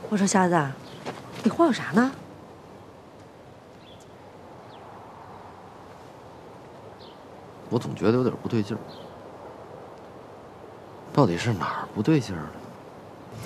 我说瞎子，你晃悠啥呢？ 我总觉得有点不对劲儿，到底是哪儿不对劲儿了？